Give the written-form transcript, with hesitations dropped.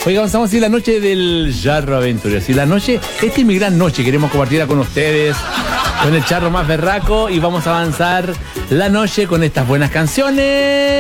Oiga, avanzamos así la noche del Charro Aventura. Así la noche, esta es mi gran noche. Queremos compartirla con ustedes, con el charro más berraco. Y vamos a avanzar la noche con estas buenas canciones.